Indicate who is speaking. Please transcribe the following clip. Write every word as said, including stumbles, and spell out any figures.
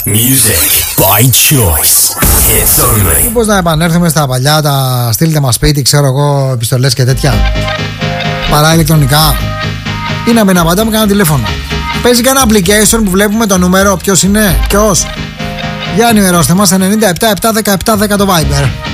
Speaker 1: Music by choice. Hits only.
Speaker 2: Μήπως να επανέλθουμε στα παλιά, τα στείλτε μας σπίτι, ξέρω εγώ, επιστολές και τέτοια. Παρά ηλεκτρονικά. Ή να μην απαντάμε κανένα τηλέφωνο. Παίζει κανένα application που βλέπουμε το νούμερο, ποιος είναι, ποιος. Για ενημερώστε μας, ενενήντα επτά επτά δεκαεπτά δέκα το Viber.